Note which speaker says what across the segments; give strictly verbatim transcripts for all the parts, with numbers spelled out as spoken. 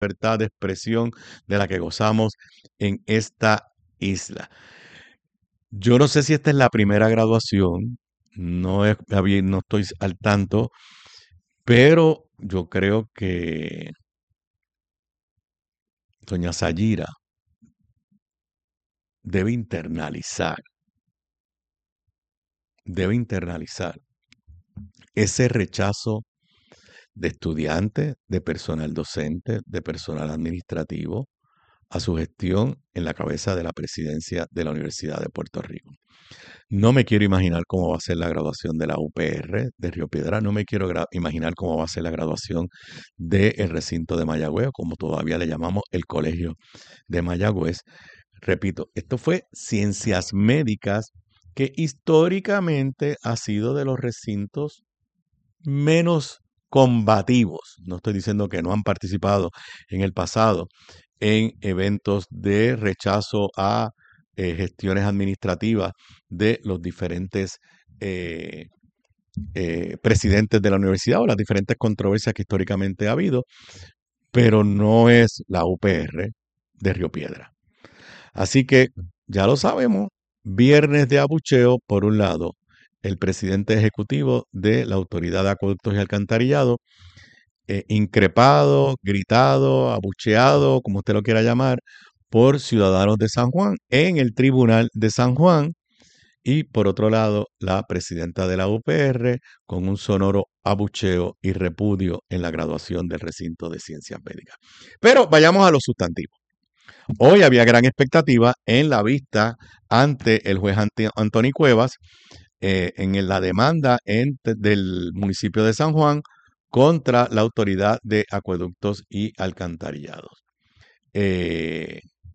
Speaker 1: libertad de expresión de la que gozamos en esta isla. Yo no sé si esta es la primera graduación, no, es, no estoy al tanto, pero yo creo que doña Sayira debe internalizar, debe internalizar ese rechazo de estudiantes, de personal docente, de personal administrativo, a su gestión en la cabeza de la presidencia de la Universidad de Puerto Rico. No me quiero imaginar cómo va a ser la graduación de la U P R de Río Piedra, no me quiero imaginar cómo va a ser la graduación del recinto de Mayagüez, como todavía le llamamos el Colegio de Mayagüez. Repito, esto fue Ciencias Médicas, que históricamente ha sido de los recintos menos combativos. No estoy diciendo que no han participado en el pasado en eventos de rechazo a eh, gestiones administrativas de los diferentes eh, eh, presidentes de la universidad o las diferentes controversias que históricamente ha habido, pero no es la U P R de Río Piedra. Así que ya lo sabemos, viernes de abucheo, por un lado, el presidente ejecutivo de la Autoridad de Acueductos y Alcantarillado, eh, increpado, gritado, abucheado, como usted lo quiera llamar, por ciudadanos de San Juan en el Tribunal de San Juan. Y por otro lado, la presidenta de la U P R con un sonoro abucheo y repudio en la graduación del recinto de Ciencias Médicas. Pero vayamos a los sustantivos. Hoy había gran expectativa en la vista ante el juez Anthony Cuevas eh, en la demanda en, del municipio de San Juan contra la Autoridad de Acueductos y Alcantarillados. Eh,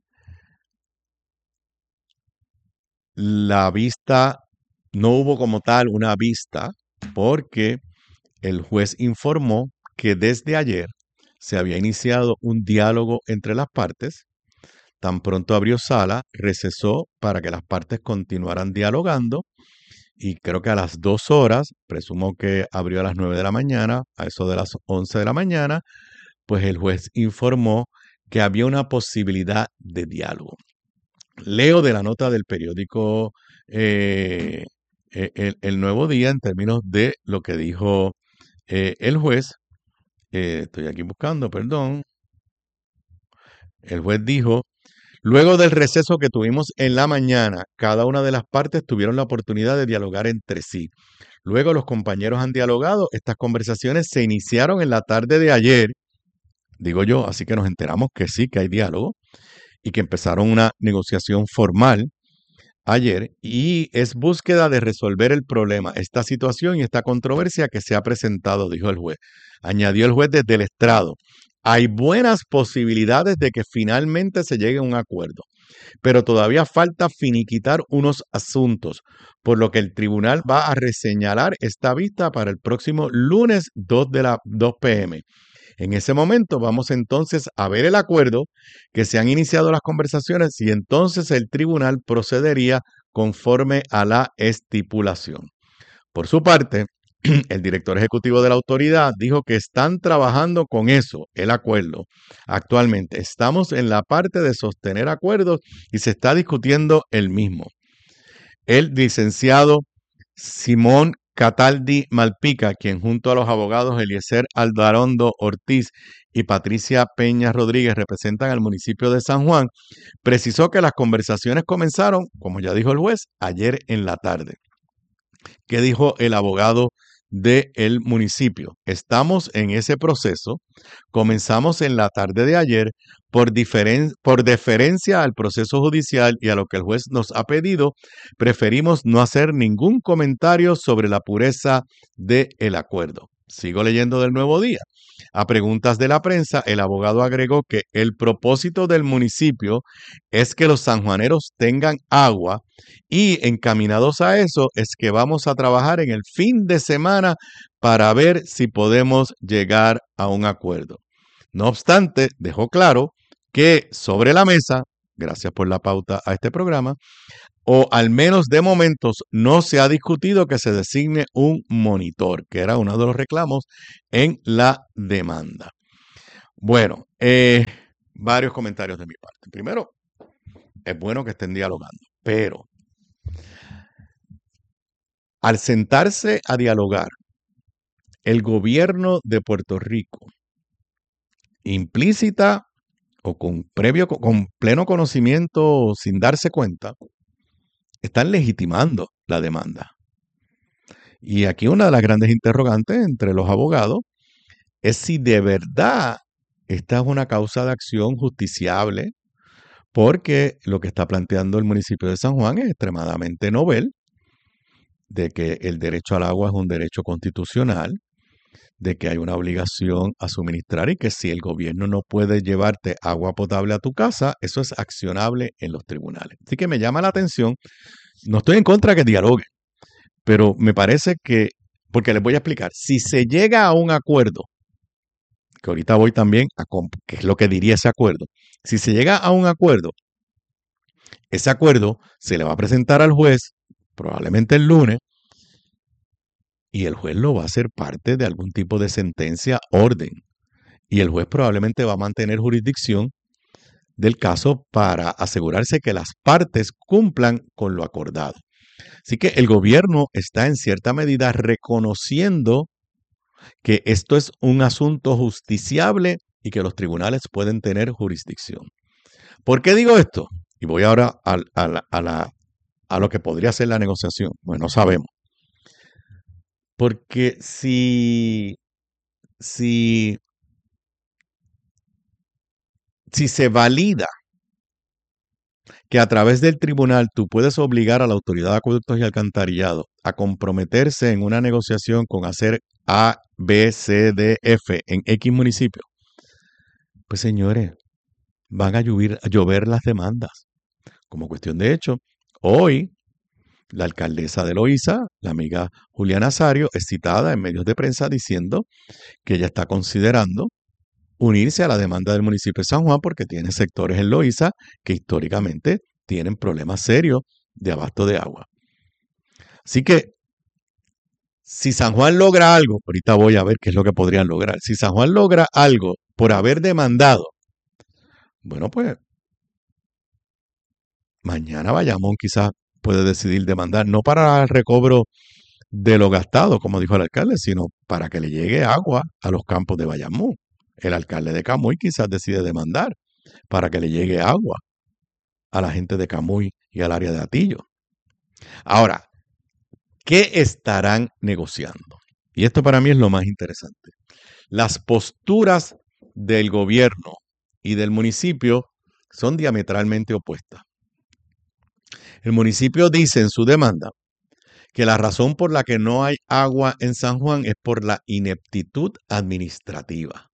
Speaker 1: la vista, no hubo como tal una vista porque el juez informó que desde ayer se había iniciado un diálogo entre las partes. Tan pronto abrió sala, recesó para que las partes continuaran dialogando y creo que a las dos horas, presumo que abrió a las nueve de la mañana, a eso de las once de la mañana, pues el juez informó que había una posibilidad de diálogo. Leo de la nota del periódico eh, el, el Nuevo Día en términos de lo que dijo eh, el juez. Eh, estoy aquí buscando, perdón. El juez dijo: luego del receso que tuvimos en la mañana, cada una de las partes tuvieron la oportunidad de dialogar entre sí. Luego los compañeros han dialogado. Estas conversaciones se iniciaron en la tarde de ayer, digo yo, así que nos enteramos que sí, que hay diálogo y que empezaron una negociación formal ayer y es búsqueda de resolver el problema, esta situación y esta controversia que se ha presentado, dijo el juez. Añadió el juez desde el estrado: hay buenas posibilidades de que finalmente se llegue a un acuerdo, pero todavía falta finiquitar unos asuntos, por lo que el tribunal va a reseñalar esta vista para el próximo lunes dos de la dos p m En ese momento vamos entonces a ver el acuerdo, que se han iniciado las conversaciones y entonces el tribunal procedería conforme a la estipulación. Por su parte, el director ejecutivo de la autoridad dijo que están trabajando con eso, el acuerdo. Actualmente estamos en la parte de sostener acuerdos y se está discutiendo el mismo. El licenciado Simón Cataldi Malpica, quien junto a los abogados Eliezer Aldarondo Ortiz y Patricia Peña Rodríguez representan al municipio de San Juan, precisó que las conversaciones comenzaron, como ya dijo el juez, ayer en la tarde. ¿Qué dijo el abogado del municipio? Estamos en ese proceso. Comenzamos en la tarde de ayer por, diferen- por deferencia al proceso judicial y a lo que el juez nos ha pedido. Preferimos no hacer ningún comentario sobre la pureza del acuerdo. Sigo leyendo del Nuevo Día. A preguntas de la prensa, el abogado agregó que el propósito del municipio es que los sanjuaneros tengan agua y encaminados a eso es que vamos a trabajar en el fin de semana para ver si podemos llegar a un acuerdo. No obstante, dejó claro que sobre la mesa, gracias por la pauta a este programa, o al menos de momentos no se ha discutido que se designe un monitor, que era uno de los reclamos en la demanda. Bueno, eh, varios comentarios de mi parte. Primero, es bueno que estén dialogando, pero al sentarse a dialogar, el gobierno de Puerto Rico, implícita o con previo, con pleno conocimiento, sin darse cuenta, están legitimando la demanda. Y aquí una de las grandes interrogantes entre los abogados es si de verdad esta es una causa de acción justiciable, porque lo que está planteando el municipio de San Juan es extremadamente novel, de que el derecho al agua es un derecho constitucional, de que hay una obligación a suministrar y que si el gobierno no puede llevarte agua potable a tu casa, eso es accionable en los tribunales. Así que me llama la atención, no estoy en contra de que dialogue, pero me parece que, porque les voy a explicar, si se llega a un acuerdo, que ahorita voy también a qué es lo que diría ese acuerdo, si se llega a un acuerdo, ese acuerdo se le va a presentar al juez, probablemente el lunes, y el juez lo va a hacer parte de algún tipo de sentencia, orden. Y el juez probablemente va a mantener jurisdicción del caso para asegurarse que las partes cumplan con lo acordado. Así que el gobierno está en cierta medida reconociendo que esto es un asunto justiciable y que los tribunales pueden tener jurisdicción. ¿Por qué digo esto? Y voy ahora a, a, la, a, la, a lo que podría ser la negociación. Bueno, no sabemos. Porque si, si, si se valida que a través del tribunal tú puedes obligar a la Autoridad de Acueductos y Alcantarillado a comprometerse en una negociación con hacer A, B, C, D, F en X municipio, pues señores, van a llover, a llover las demandas. Como cuestión de hecho, hoy la alcaldesa de Loíza, la amiga Juliana Azario, es citada en medios de prensa diciendo que ella está considerando unirse a la demanda del municipio de San Juan porque tiene sectores en Loíza que históricamente tienen problemas serios de abasto de agua. Así que si San Juan logra algo, ahorita voy a ver qué es lo que podrían lograr. Si San Juan logra algo por haber demandado, bueno, pues mañana Bayamón quizás puede decidir demandar, no para el recobro de lo gastado, como dijo el alcalde, sino para que le llegue agua a los campos de Bayamón. El alcalde de Camuy quizás decide demandar para que le llegue agua a la gente de Camuy y al área de Atillo. Ahora, ¿qué estarán negociando? Y esto para mí es lo más interesante. Las posturas del gobierno y del municipio son diametralmente opuestas. El municipio dice en su demanda que la razón por la que no hay agua en San Juan es por la ineptitud administrativa.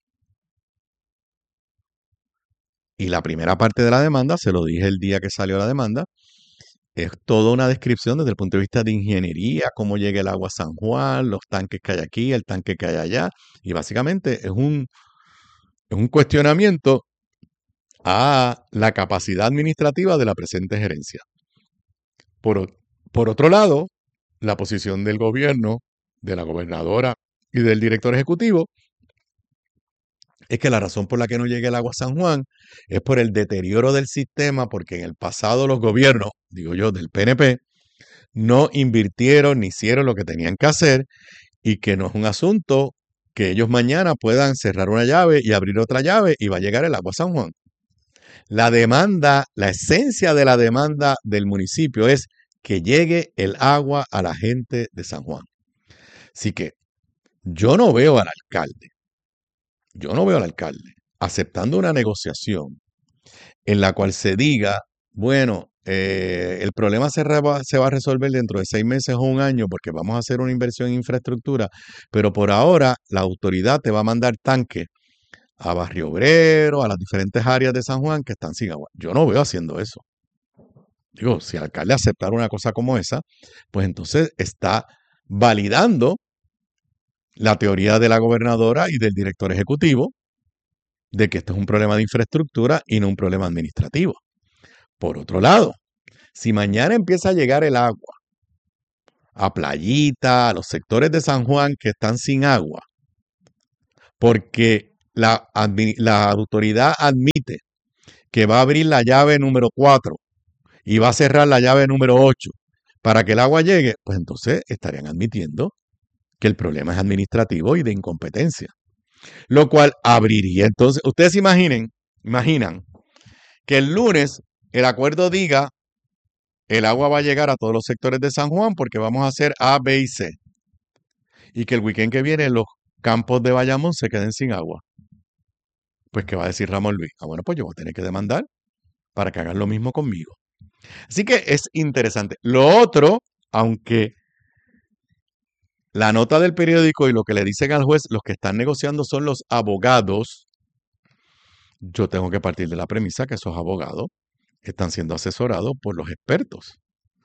Speaker 1: Y la primera parte de la demanda, se lo dije el día que salió la demanda, es toda una descripción desde el punto de vista de ingeniería, cómo llega el agua a San Juan, los tanques que hay aquí, el tanque que hay allá. Y básicamente es un, es un cuestionamiento a la capacidad administrativa de la presente gerencia. Por, por otro lado, la posición del gobierno, de la gobernadora y del director ejecutivo es que la razón por la que no llega el agua a San Juan es por el deterioro del sistema, porque en el pasado los gobiernos, digo yo, del P N P, no invirtieron ni hicieron lo que tenían que hacer y que no es un asunto que ellos mañana puedan cerrar una llave y abrir otra llave y va a llegar el agua a San Juan. La demanda, la esencia de la demanda del municipio es que llegue el agua a la gente de San Juan. Así que yo no veo al alcalde, yo no veo al alcalde aceptando una negociación en la cual se diga, bueno, eh, el problema se, reba, se va a resolver dentro de seis meses o un año porque vamos a hacer una inversión en infraestructura, pero por ahora la autoridad te va a mandar tanques a Barrio Obrero, a las diferentes áreas de San Juan que están sin agua. Yo no veo haciendo eso. Digo, si el alcalde aceptara una cosa como esa, pues entonces está validando la teoría de la gobernadora y del director ejecutivo de que esto es un problema de infraestructura y no un problema administrativo. Por otro lado, si mañana empieza a llegar el agua a Playita, a los sectores de San Juan que están sin agua, porque la, la autoridad admite que va a abrir la llave número cuatro y va a cerrar la llave número ocho para que el agua llegue, pues entonces estarían admitiendo que el problema es administrativo y de incompetencia. Lo cual abriría. Entonces, ustedes imaginen, imaginan que el lunes el acuerdo diga el agua va a llegar a todos los sectores de San Juan porque vamos a hacer A, B y C. Y que el weekend que viene los campos de Bayamón se queden sin agua. Pues, ¿qué va a decir Ramón Luis? Ah, bueno, pues yo voy a tener que demandar para que hagan lo mismo conmigo. Así que es interesante. Lo otro, aunque la nota del periódico y lo que le dicen al juez, los que están negociando son los abogados, yo tengo que partir de la premisa que esos abogados están siendo asesorados por los expertos.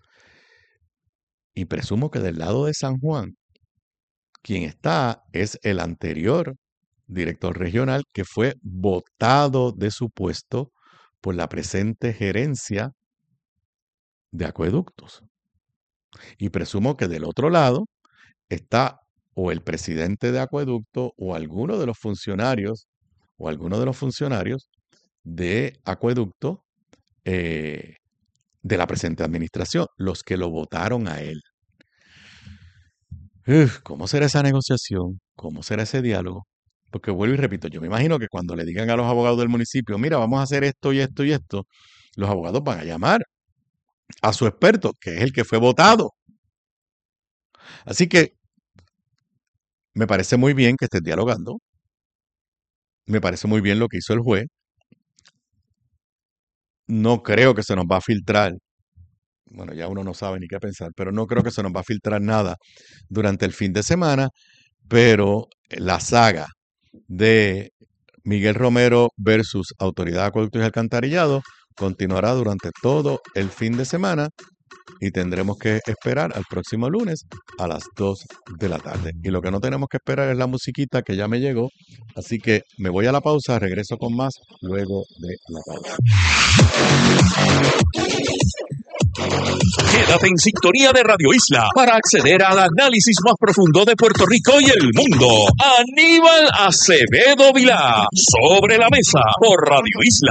Speaker 1: Y presumo que del lado de San Juan, quien está es el anterior director regional que fue votado de su puesto por la presente gerencia de acueductos. Y presumo que del otro lado está o el presidente de acueducto o alguno de los funcionarios o alguno de los funcionarios de acueducto eh, de la presente administración, los que lo votaron a él. Uf, ¿cómo será esa negociación? ¿Cómo será ese diálogo? Porque vuelvo y repito, yo me imagino que cuando le digan a los abogados del municipio, mira, vamos a hacer esto y esto y esto, los abogados van a llamar a su experto, que es el que fue votado. Así que me parece muy bien que estés dialogando. Me parece muy bien lo que hizo el juez. No creo que se nos va a filtrar. Bueno, ya uno no sabe ni qué pensar, pero no creo que se nos va a filtrar nada durante el fin de semana. Pero la saga de Miguel Romero versus Autoridad de Acueductos y Alcantarillado continuará durante todo el fin de semana y tendremos que esperar al próximo lunes a las dos de la tarde. Y lo que no tenemos que esperar es la musiquita que ya me llegó, así que me voy a la pausa, regreso con más luego de la pausa.
Speaker 2: Quédate en sintonía de Radio Isla para acceder al análisis más profundo de Puerto Rico y el mundo. Aníbal Acevedo Vilá, Sobre la Mesa, por Radio Isla.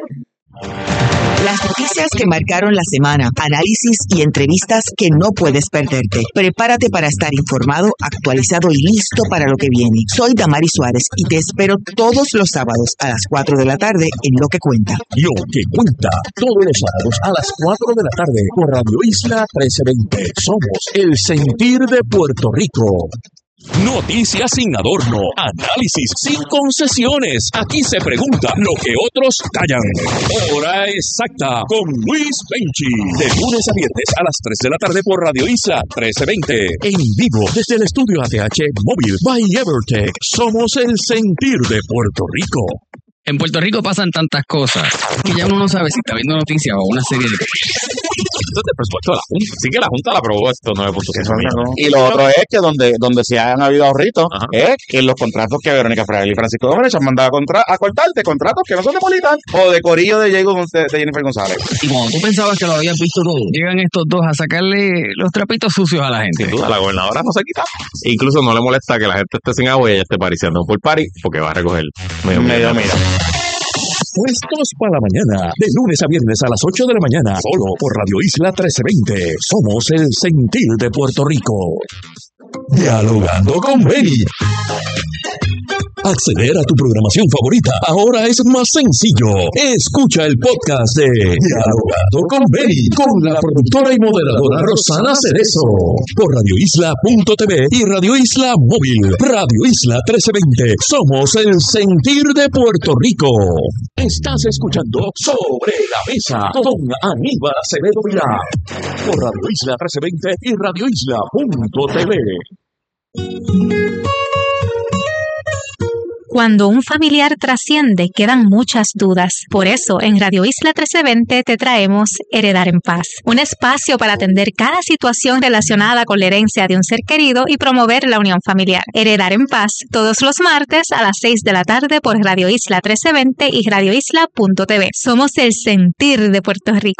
Speaker 3: Las noticias que marcaron la semana, análisis y entrevistas que no puedes perderte. Prepárate para estar informado, actualizado y listo para lo que viene. Soy Damari Suárez y te espero todos los sábados a las cuatro de la tarde en Lo que Cuenta.
Speaker 2: Lo que Cuenta, todos los sábados a las cuatro de la tarde por Radio Isla trece veinte. Somos el sentir de Puerto Rico. Noticias sin adorno, análisis sin concesiones. Aquí se pregunta lo que otros callan. Hora exacta con Luis Benchi. De lunes a viernes a las tres de la tarde por Radio Isla trece veinte. En vivo desde el estudio A T H Móvil by Evertech. Somos el sentir de Puerto Rico.
Speaker 4: En Puerto Rico pasan tantas cosas que ya uno no sabe si está viendo noticias o una serie de...
Speaker 5: Esto es el presupuesto de la Junta. Sí que la Junta la aprobó estos nueve punto cinco millones.
Speaker 6: Y lo otro es que donde, donde se han habido ahorritos es que los contratos que Verónica Fraile y Francisco Domínguez han mandado a, contra, a cortarte, contratos que no son de Politán o de Corillo de, Diego, de, de Jennifer González.
Speaker 4: Y cuando tú pensabas que lo habías visto todo, llegan estos dos a sacarle los trapitos sucios a la gente.
Speaker 5: Sin duda, la gobernadora no se quita. E incluso no le molesta que la gente esté sin agua y ella esté pariciando por party porque va a recoger medio
Speaker 6: medio mira.
Speaker 2: Puestos para la mañana, de lunes a viernes a las ocho de la mañana, solo por Radio Isla trece veinte. Somos el sentir de Puerto Rico. Dialogando con Benny. Acceder a tu programación favorita ahora es más sencillo. Escucha el podcast de Dialogando con Benny con la productora y moderadora Rosana Cerezo por radio isla punto t v y Radio Isla Móvil. Radio Isla trece veinte. Somos el sentir de Puerto Rico. Estás escuchando Sobre la Mesa con Aníbal Acevedo Vilá por Radio Isla trece veinte y radio isla punto t v.
Speaker 7: Cuando un familiar trasciende, quedan muchas dudas. Por eso, en Radio Isla trece veinte te traemos Heredar en Paz, un espacio para atender cada situación relacionada con la herencia de un ser querido y promover la unión familiar. Heredar en Paz, todos los martes a las seis de la tarde por Radio Isla trece veinte y radio isla punto t v. Somos el sentir de Puerto Rico.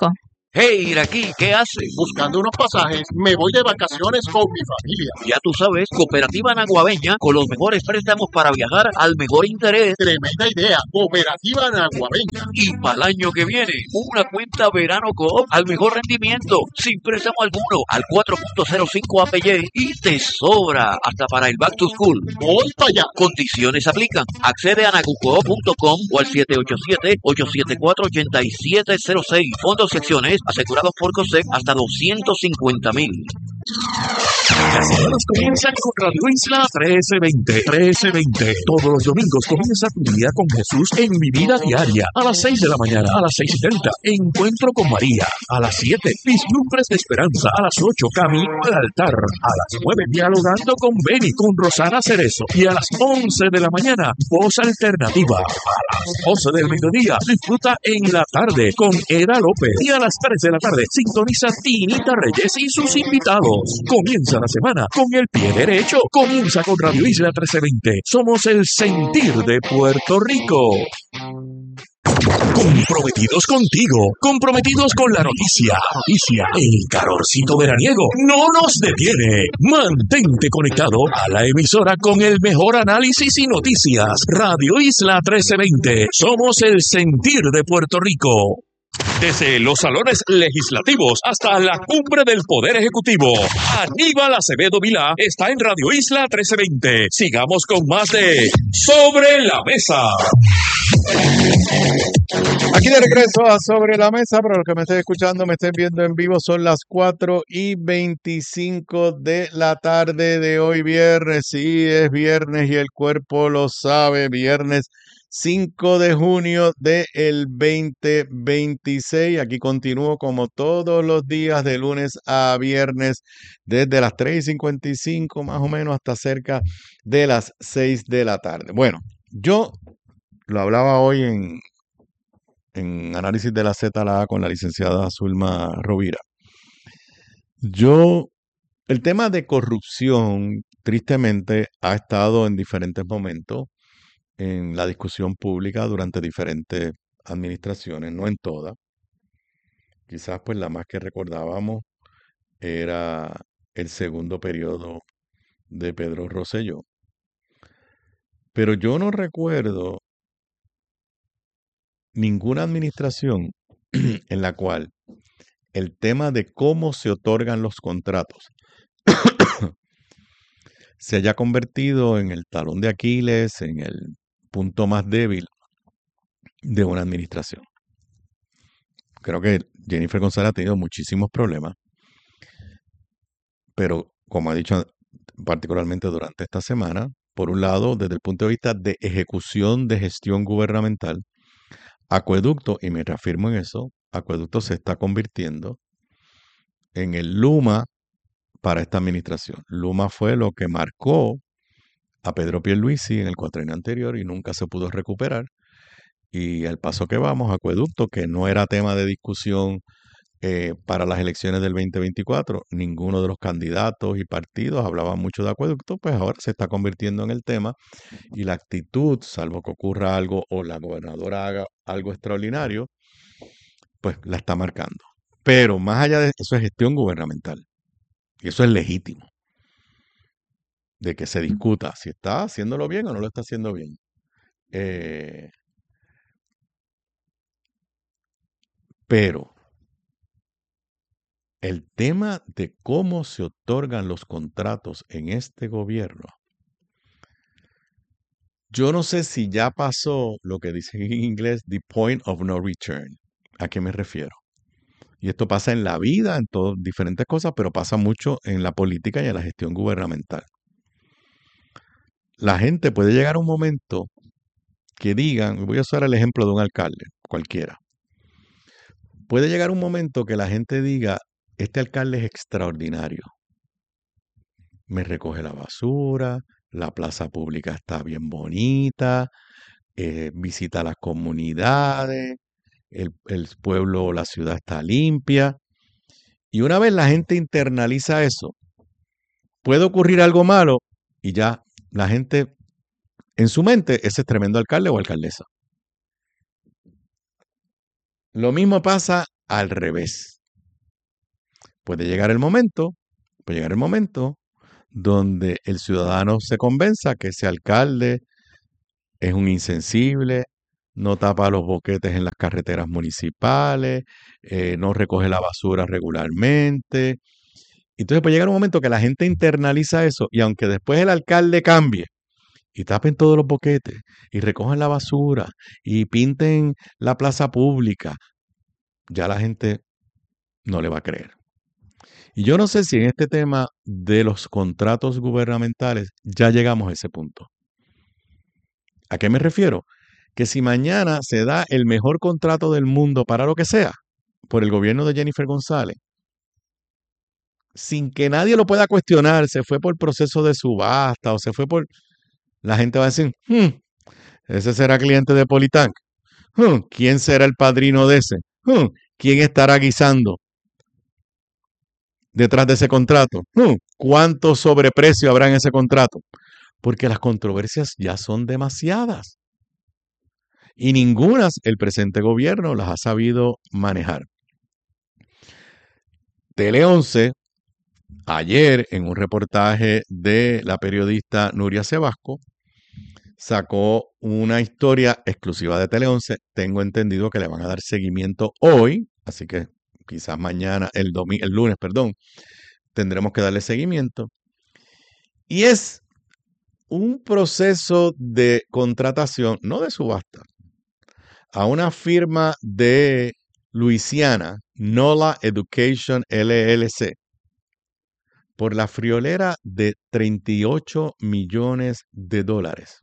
Speaker 8: Hey, Iraquí, ¿qué haces?
Speaker 9: Buscando unos pasajes, me voy de vacaciones con mi familia.
Speaker 8: Ya tú sabes, Cooperativa Naguabeña, con los mejores préstamos para viajar al mejor interés.
Speaker 9: Tremenda idea, Cooperativa Naguabeña.
Speaker 8: Y para el año que viene, una cuenta Verano Coop al mejor rendimiento, sin préstamo alguno, al cuatro punto cero cinco A P Y y te sobra hasta para el Back to School.
Speaker 9: Voy para allá.
Speaker 8: Condiciones aplican. Accede a nagucoop punto com o al siete ocho siete, ocho siete cuatro, ocho siete cero seis. Fondos secciones asegurados por COSEC hasta doscientos cincuenta mil.
Speaker 2: Las semanas comienzan con Radio Isla trece veinte. trece veinte. Todos los domingos comienza tu día con Jesús en Mi Vida Diaria. A las seis de la mañana, a las seis y treinta. Encuentro con María. A las siete. Vislumbres de Esperanza. A las ocho. Camino al altar. A las nueve. Dialogando con Beni, con Rosana Cerezo. Y a las once de la mañana, Voz Alternativa. A las doce del mediodía, disfruta en la tarde con Eda López. Y a las tres de la tarde, sintoniza Tinita Reyes y sus invitados. Comienza la semana con el pie derecho. Comienza con Radio Isla trece veinte. Somos el sentir de Puerto Rico. Comprometidos contigo, comprometidos con la noticia. Noticia, el calorcito veraniego no nos detiene. Mantente conectado a la emisora con el mejor análisis y noticias. Radio Isla trece veinte. Somos el sentir de Puerto Rico. Desde los salones legislativos hasta la cumbre del Poder Ejecutivo, Aníbal Acevedo Vilá está en Radio Isla trece veinte. Sigamos con más de Sobre la Mesa.
Speaker 1: Aquí de regreso a Sobre la Mesa, para los que me estén escuchando, me estén viendo en vivo, son las cuatro y veinticinco de la tarde de hoy viernes. Sí, es viernes y el cuerpo lo sabe, viernes cinco de junio del veinte veintiséis. Aquí continúo como todos los días de lunes a viernes desde las tres y cincuenta y cinco más o menos hasta cerca de las seis de la tarde. Bueno, yo lo hablaba hoy en, en Análisis de la Z la A con la licenciada Zulma Rovira. Yo, el tema de corrupción, tristemente, ha estado en diferentes momentos en la discusión pública durante diferentes administraciones, no en todas. Quizás pues la más que recordábamos era el segundo periodo de Pedro Rosselló. Pero yo no recuerdo ninguna administración en la cual el tema de cómo se otorgan los contratos se haya convertido en el talón de Aquiles, en el punto más débil de una administración. Creo que Jennifer González ha tenido muchísimos problemas, pero como ha dicho particularmente durante esta semana, por un lado, desde el punto de vista de ejecución de gestión gubernamental, Acueducto, y me reafirmo en eso, Acueducto se está convirtiendo en el Luma para esta administración. Luma fue lo que marcó a Pedro Pierluisi en el cuatrienio anterior y nunca se pudo recuperar. Y al paso que vamos, Acueducto, que no era tema de discusión eh, para las elecciones del veinte veinticuatro, ninguno de los candidatos y partidos hablaba mucho de Acueducto, pues ahora se está convirtiendo en el tema y la actitud, salvo que ocurra algo o la gobernadora haga algo extraordinario, pues la está marcando. Pero más allá de eso es gestión gubernamental y eso es legítimo, de que se discuta si está haciéndolo bien o no lo está haciendo bien. Eh, pero el tema de cómo se otorgan los contratos en este gobierno, yo no sé si ya pasó lo que dicen en inglés, the point of no return. ¿A qué me refiero? Y esto pasa en la vida, en todas diferentes cosas, pero pasa mucho en la política y en la gestión gubernamental. La gente puede llegar a un momento que digan, voy a usar el ejemplo de un alcalde, cualquiera. Puede llegar un momento que la gente diga, este alcalde es extraordinario. Me recoge la basura, la plaza pública está bien bonita, eh, visita las comunidades, el, el pueblo o la ciudad está limpia. Y una vez la gente internaliza eso, puede ocurrir algo malo y ya la gente, en su mente, ese es tremendo alcalde o alcaldesa. Lo mismo pasa al revés. puede llegar el momento, puede llegar el momento donde el ciudadano se convenza que ese alcalde es un insensible, no tapa los boquetes en las carreteras municipales, eh, no recoge la basura regularmente. Entonces puede llegar un momento que la gente internaliza eso y aunque después el alcalde cambie y tapen todos los boquetes y recojan la basura y pinten la plaza pública, ya la gente no le va a creer. Y yo no sé si en este tema de los contratos gubernamentales ya llegamos a ese punto. ¿A qué me refiero? Que si mañana se da el mejor contrato del mundo para lo que sea, por el gobierno de Jennifer González, sin que nadie lo pueda cuestionar, se fue por proceso de subasta o se fue por... La gente va a decir, hmm, ese será cliente de Politank. Hmm, ¿quién será el padrino de ese? Hmm, ¿quién estará guisando detrás de ese contrato? Hmm, ¿cuánto sobreprecio habrá en ese contrato? Porque las controversias ya son demasiadas. Y ningunas el presente gobierno las ha sabido manejar. Tele once, ayer, en un reportaje de la periodista Nuria Sebasco, sacó una historia exclusiva de Tele once. Tengo entendido que le van a dar seguimiento hoy, así que quizás mañana, el, domingo, el lunes, perdón, tendremos que darle seguimiento. Y es un proceso de contratación, no de subasta, a una firma de Luisiana, NOLA Education L L C, por la friolera de treinta y ocho millones de dólares.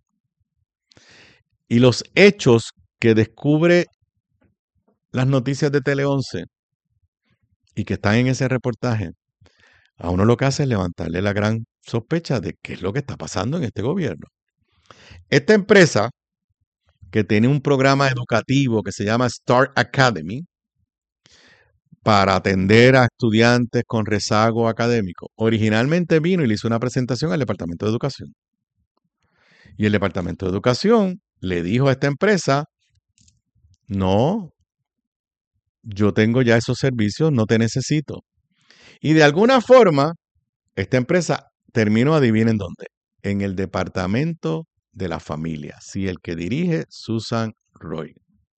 Speaker 1: Y los hechos que descubre las noticias de Tele once y que están en ese reportaje, a uno lo que hace es levantarle la gran sospecha de qué es lo que está pasando en este gobierno. Esta empresa, que tiene un programa educativo que se llama Start Academy, para atender a estudiantes con rezago académico, originalmente vino y le hizo una presentación al Departamento de Educación. Y el Departamento de Educación le dijo a esta empresa, no, yo tengo ya esos servicios, no te necesito. Y de alguna forma, esta empresa terminó, adivinen dónde, en el Departamento de la Familia, sí, el que dirige Susan Roy.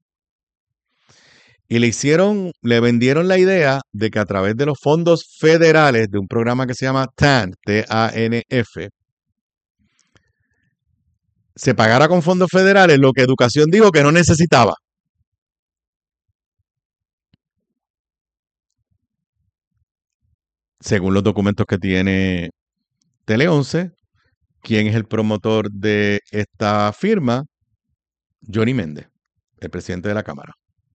Speaker 1: Y le hicieron, le vendieron la idea de que a través de los fondos federales de un programa que se llama TANF, T A N F, se pagara con fondos federales lo que Educación dijo que no necesitaba. Según los documentos que tiene Tele once, ¿quién es el promotor de esta firma? Johnny Méndez, el presidente de la Cámara.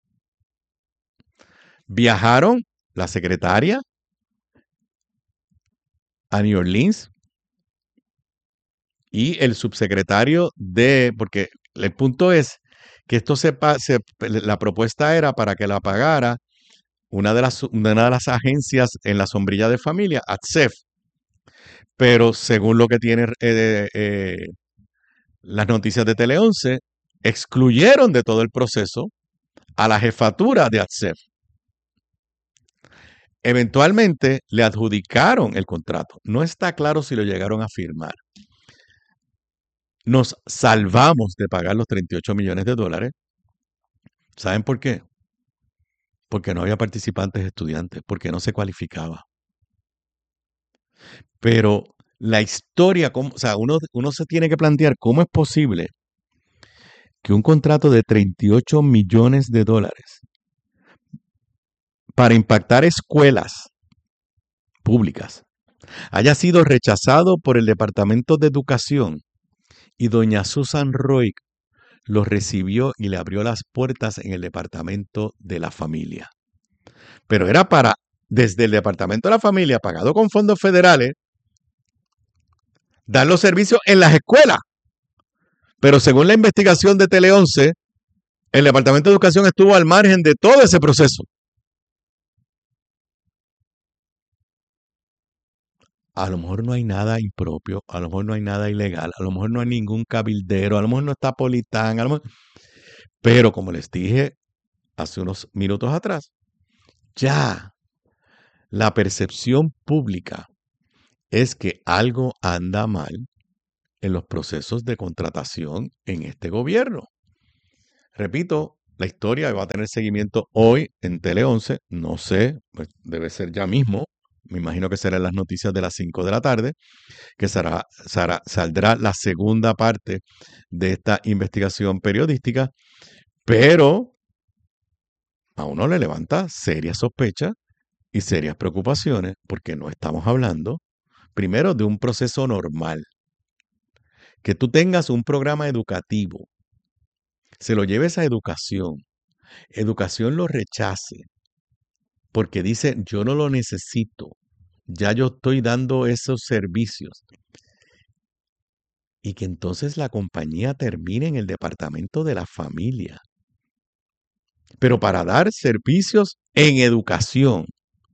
Speaker 1: Viajaron la secretaria a New Orleans y el subsecretario de, porque el punto es que esto se, se la propuesta era para que la pagara una de las, una de las agencias en la sombrilla de familia, A T S E F, pero según lo que tiene eh, eh, las noticias de Tele once, excluyeron de todo el proceso a la jefatura de A T S E F. Eventualmente le adjudicaron el contrato. No está claro si lo llegaron a firmar. Nos salvamos de pagar los treinta y ocho millones de dólares. ¿Saben por qué? Porque no había participantes estudiantes, porque no se cualificaba. Pero la historia, o sea, uno, uno se tiene que plantear cómo es posible que un contrato de treinta y ocho millones de dólares para impactar escuelas públicas haya sido rechazado por el Departamento de Educación y doña Susan Roy lo recibió y le abrió las puertas en el Departamento de la Familia. Pero era para, desde el Departamento de la Familia, pagado con fondos federales, dar los servicios en las escuelas. Pero según la investigación de Tele once, el Departamento de Educación estuvo al margen de todo ese proceso. A lo mejor no hay nada impropio, a lo mejor no hay nada ilegal, a lo mejor no hay ningún cabildero, a lo mejor no está Politán, a lo mejor... pero como les dije hace unos minutos atrás, ya La percepción pública es que algo anda mal en los procesos de contratación en este gobierno. Repito, la historia va a tener seguimiento hoy en Tele once, no sé, pues debe ser ya mismo, me imagino que será en las noticias de las cinco de la tarde, que será, será, saldrá la segunda parte de esta investigación periodística, pero a uno le levanta serias sospechas y serias preocupaciones porque no estamos hablando, primero, de un proceso normal. Que tú tengas un programa educativo, se lo lleves a educación, educación lo rechace, porque dice, yo no lo necesito, ya yo estoy dando esos servicios. Y que entonces la compañía termine en el departamento de la familia. Pero para dar servicios en educación,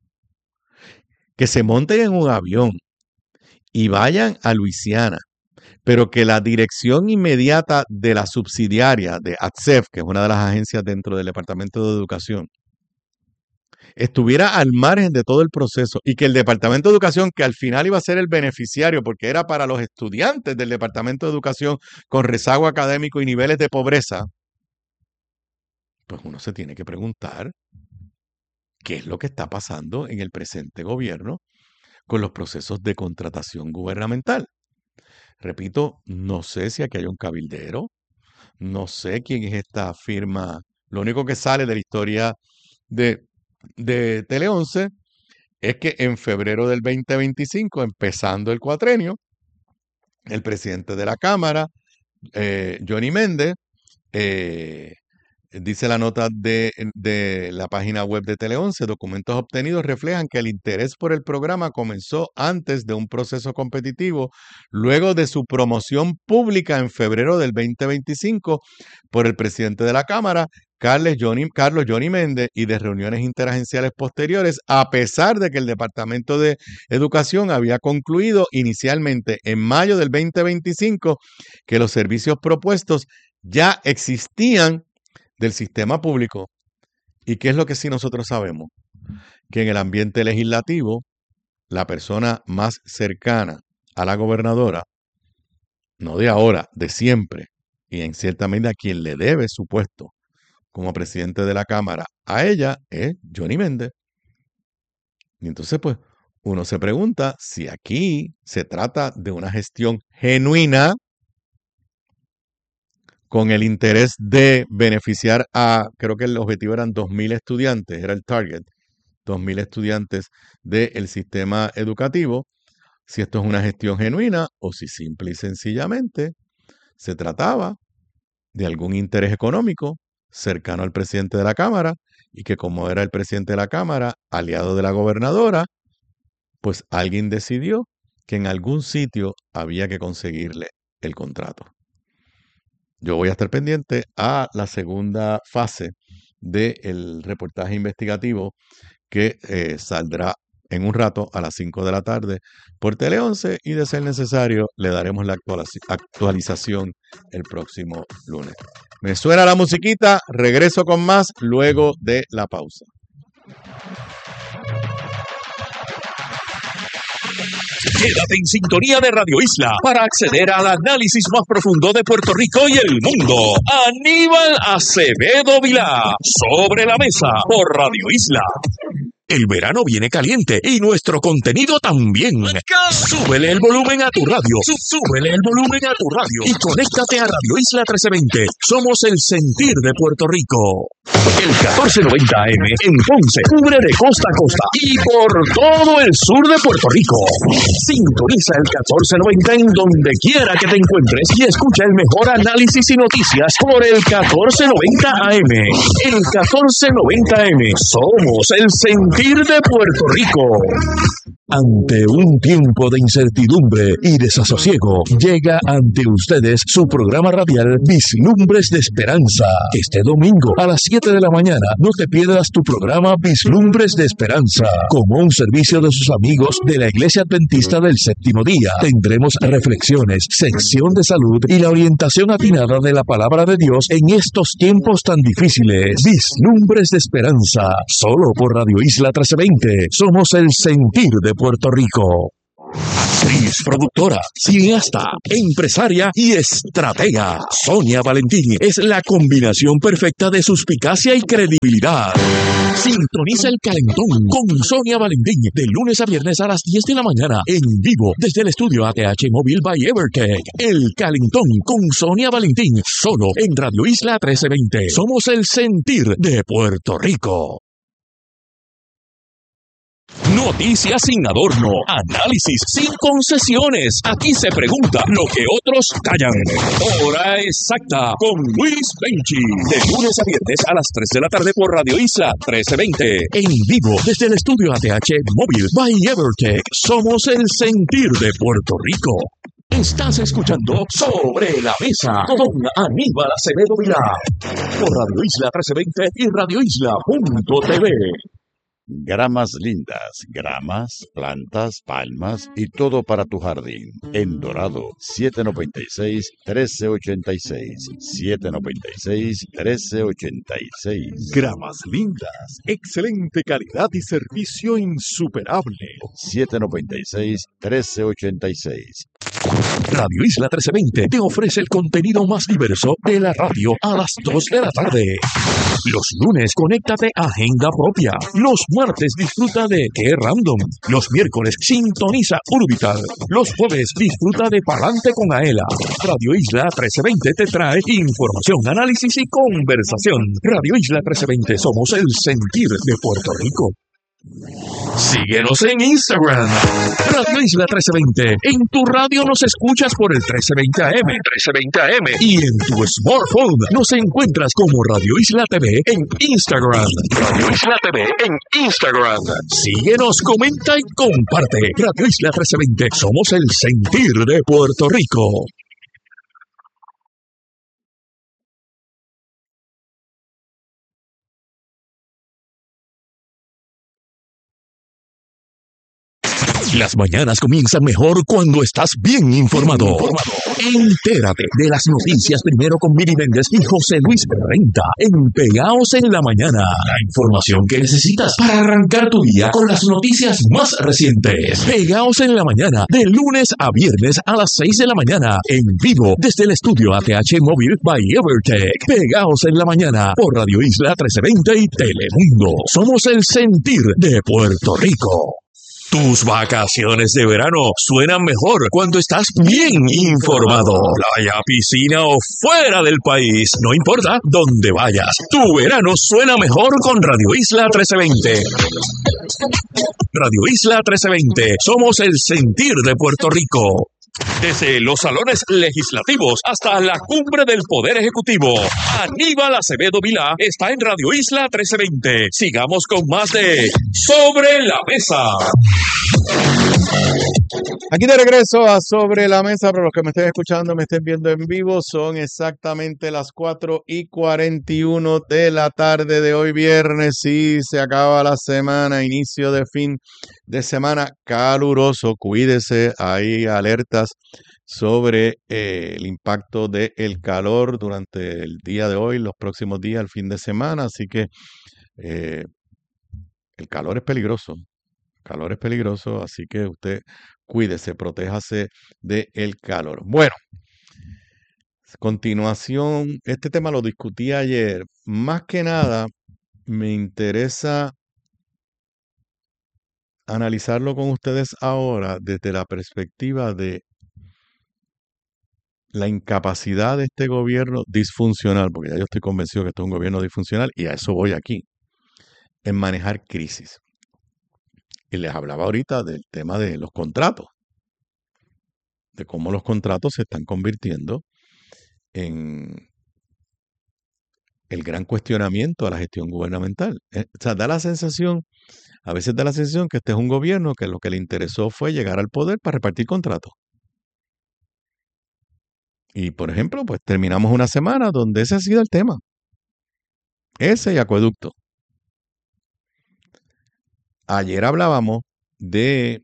Speaker 1: que se monten en un avión y vayan a Luisiana, pero que la dirección inmediata de la subsidiaria de A T S E F, que es una de las agencias dentro del Departamento de Educación, estuviera al margen de todo el proceso y que el Departamento de Educación, que al final iba a ser el beneficiario porque era para los estudiantes del Departamento de Educación con rezago académico y niveles de pobreza, pues uno se tiene que preguntar qué es lo que está pasando en el presente gobierno con los procesos de contratación gubernamental. Repito, no sé si aquí hay un cabildero, no sé quién es esta firma. Lo único que sale de la historia de, de Tele once es que en febrero del veinte veinticinco, empezando el cuatrenio, el presidente de la Cámara, eh, Johnny Méndez, eh, dice la nota de, de la página web de Tele once, documentos obtenidos reflejan que el interés por el programa comenzó antes de un proceso competitivo, luego de su promoción pública en febrero del veinte veinticinco por el presidente de la Cámara, Carlos Johnny, Carlos Johnny Méndez, y de reuniones interagenciales posteriores, a pesar de que el Departamento de Educación había concluido inicialmente en mayo del veinte veinticinco que los servicios propuestos ya existían del sistema público. ¿Y qué es lo que sí nosotros sabemos? Que en el ambiente legislativo, la persona más cercana a la gobernadora, no de ahora, de siempre, y en cierta medida a quien le debe su puesto como presidente de la Cámara a ella, es Johnny Méndez. Y entonces, pues, uno se pregunta si aquí se trata de una gestión genuina con el interés de beneficiar a, creo que el objetivo eran dos mil estudiantes, era el target, dos mil estudiantes del sistema educativo, si esto es una gestión genuina o si simple y sencillamente se trataba de algún interés económico cercano al presidente de la Cámara y que como era el presidente de la Cámara, aliado de la gobernadora, pues alguien decidió que en algún sitio había que conseguirle el contrato. Yo voy a estar pendiente a la segunda fase del reportaje investigativo que eh, saldrá en un rato a las cinco de la tarde por Tele once y de ser necesario le daremos la actualización el próximo lunes. Me suena la musiquita, regreso con más luego de la pausa.
Speaker 2: Quédate en sintonía de Radio Isla para acceder al análisis más profundo de Puerto Rico y el mundo. Aníbal Acevedo Vilá, Sobre la Mesa, por Radio Isla. El verano viene caliente y nuestro contenido también. Súbele el volumen a tu radio. Súbele el volumen a tu radio. Y conéctate a Radio Isla trece veinte. Somos el sentir de Puerto Rico. El catorce noventa A M en Ponce cubre de costa a costa y por todo el sur de Puerto Rico. Sintoniza el catorce noventa en donde quiera que te encuentres y escucha el mejor análisis y noticias por el catorce noventa A M. El catorce noventa A M. Somos el sentir de Puerto Rico. Ante un tiempo de incertidumbre y desasosiego, llega ante ustedes su programa radial Vislumbres de Esperanza. Este domingo a las siete de la mañana no te pierdas tu programa Vislumbres de Esperanza. Como un servicio de sus amigos de la Iglesia Adventista del Séptimo Día, tendremos reflexiones, sección de salud y la orientación atinada de la palabra de Dios en estos tiempos tan difíciles. Vislumbres de Esperanza, solo por Radio Isla trece veinte. Somos el sentir de Puerto Rico. Actriz, productora, cineasta, empresaria y estratega. Sonia Valentín es la combinación perfecta de suspicacia y credibilidad. Sintoniza el Calentón con Sonia Valentín de lunes a viernes a las diez de la mañana en vivo desde el estudio A T H Móvil by Evertech. El Calentón con Sonia Valentín solo en Radio Isla trece veinte. Somos el sentir de Puerto Rico. Noticias sin adorno, análisis sin concesiones. Aquí se pregunta lo que otros callan. Hora exacta con Luis Benchi. De lunes a viernes a las tres de la tarde por Radio Isla trece veinte. En vivo desde el estudio A T H Móvil by Evertech. Somos el sentir de Puerto Rico. Estás escuchando Sobre la Mesa con Aníbal Acevedo Vilá por Radio Isla trece veinte y Radio Isla punto t v.
Speaker 1: Gramas lindas, gramas, plantas, palmas y todo para tu jardín. En Dorado, siete noventa y seis, trece ochenta y seis. siete noventa y seis, trece ochenta y seis.
Speaker 10: Gramas lindas, excelente calidad y servicio insuperable.
Speaker 1: siete noventa y seis, trece ochenta y seis.
Speaker 2: Radio Isla trece veinte te ofrece el contenido más diverso de la radio a las dos de la tarde. Los lunes, conéctate a Agenda Propia. Los martes, disfruta de Qué Random. Los miércoles, sintoniza Urbital. Los jueves, disfruta de Palante con Aela. Radio Isla trece veinte te trae información, análisis y conversación. Radio Isla trece veinte, somos el sentir de Puerto Rico. Síguenos en Instagram, Radio Isla trece veinte. En tu radio nos escuchas por el trece veinte A M, trece veinte A M. Y en tu smartphone nos encuentras como Radio Isla T V en Instagram. Radio Isla T V en Instagram. Síguenos, comenta y comparte. Radio Isla trece veinte. Somos el sentir de Puerto Rico. Las mañanas comienzan mejor cuando estás bien informado. Entérate de las noticias primero con Miri Méndez y José Luis Renta en Pegaos en la Mañana. La información que necesitas para arrancar tu día con las noticias más recientes. Pegaos en la Mañana, de lunes a viernes a las seis de la mañana, en vivo desde el estudio A T H Móvil by Evertech. Pegaos en la Mañana por Radio Isla trece veinte y Telemundo. Somos el sentir de Puerto Rico. Tus vacaciones de verano suenan mejor cuando estás bien informado. Playa, piscina o fuera del país, no importa dónde vayas. Tu verano suena mejor con Radio Isla trece veinte. Radio Isla trece veinte, somos el sentir de Puerto Rico. Desde los salones legislativos hasta la cumbre del Poder Ejecutivo, Aníbal Acevedo Vilá está en Radio Isla trece veinte. Sigamos con más de Sobre la Mesa.
Speaker 1: Aquí de regreso a Sobre la Mesa, para los que me estén escuchando, me estén viendo en vivo, son exactamente las cuatro y cuarenta y uno de la tarde de hoy viernes y se acaba la semana, inicio de fin de semana caluroso. Cuídese, hay alertas sobre eh, el impacto del calor durante el día de hoy, los próximos días, el fin de semana, así que eh, el calor es peligroso. Calor es peligroso, así que usted cuídese, protéjase del calor. Bueno, continuación, este tema lo discutí ayer. Más que nada, me interesa analizarlo con ustedes ahora desde la perspectiva de la incapacidad de este gobierno disfuncional, porque ya yo estoy convencido que esto es un gobierno disfuncional y a eso voy aquí, en manejar crisis. Y les hablaba ahorita del tema de los contratos, de cómo los contratos se están convirtiendo en el gran cuestionamiento a la gestión gubernamental. O sea, da la sensación a veces da la sensación que este es un gobierno que lo que le interesó fue llegar al poder para repartir contratos. Y, por ejemplo, pues terminamos una semana donde ese ha sido el tema. Ese y acueducto. Ayer hablábamos de